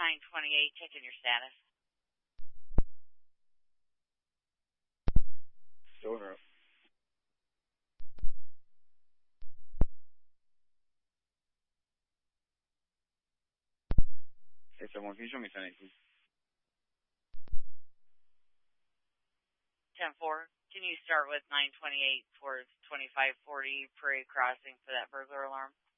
928, checking your status. Door up. Hey, someone, can you show me 10-8, please? 10-4, can you start with 928 towards 2540 Parade Crossing for that burglar alarm?